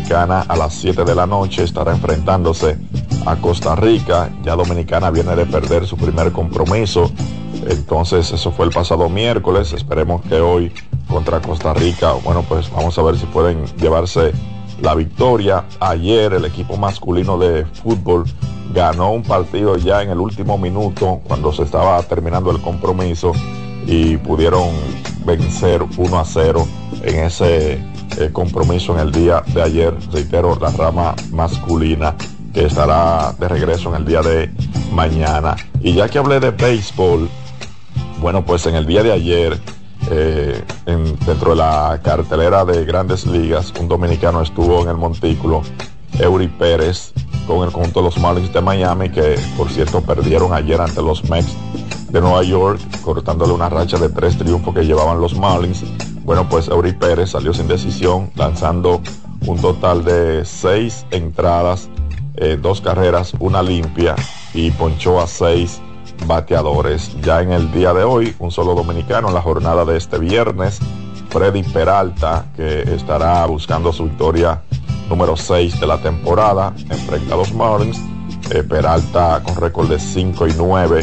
Dominicana a las 7 de la noche estará enfrentándose a Costa Rica. Ya Dominicana viene de perder su primer compromiso, entonces eso fue el pasado miércoles. Esperemos que hoy contra Costa Rica, bueno, pues vamos a ver si pueden llevarse la victoria. Ayer el equipo masculino de fútbol ganó un partido ya en el último minuto, cuando se estaba terminando el compromiso, y pudieron vencer 1-0 en ese compromiso en el día de ayer. Reitero, la rama masculina, que estará de regreso en el día de mañana. Y ya que hablé de béisbol, bueno, pues en el día de ayer, dentro de la cartelera de Grandes Ligas, un dominicano estuvo en el montículo, Eury Pérez, con el conjunto de los Marlins de Miami, que por cierto perdieron ayer ante los Mets de Nueva York, cortándole una racha de 3 triunfos que llevaban los Marlins. Bueno, pues Eury Pérez salió sin decisión, lanzando un total de 6 entradas, 2 carreras, 1 limpia, y ponchó a 6 bateadores. Ya en el día de hoy, un solo dominicano en la jornada de este viernes, Freddy Peralta, que estará buscando su victoria número 6 de la temporada, enfrenta a los Marlins. Peralta con récord de 5-9,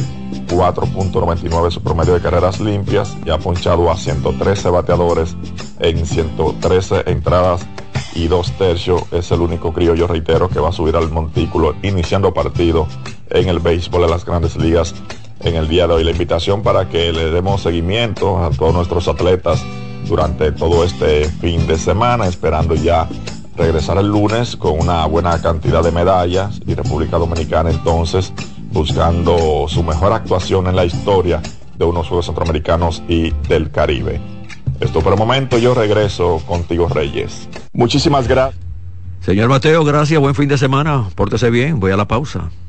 4.99 su promedio de carreras limpias, y ha ponchado a 113 bateadores en 113 entradas y 2 tercios. Es el único criollo, reitero, que va a subir al montículo iniciando partido en el béisbol de las Grandes Ligas en el día de hoy. La invitación para que le demos seguimiento a todos nuestros atletas durante todo este fin de semana, esperando ya regresar el lunes con una buena cantidad de medallas, y República Dominicana entonces buscando su mejor actuación en la historia de unos Juegos Centroamericanos y del Caribe. Esto por el momento. Yo regreso contigo, Reyes. Muchísimas gracias. Señor Mateo, gracias, buen fin de semana, pórtese bien, voy a la pausa.